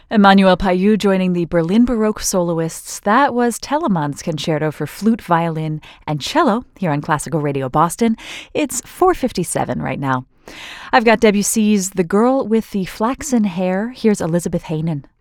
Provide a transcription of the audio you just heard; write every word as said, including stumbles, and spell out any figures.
Emmanuel Payou joining the Berlin Baroque soloists. That was Telemann's Concerto for Flute, Violin, and Cello here on Classical Radio Boston. It's four fifty-seven right now. I've got Debussy's The Girl with the Flaxen Hair. Here's Elizabeth Heynen.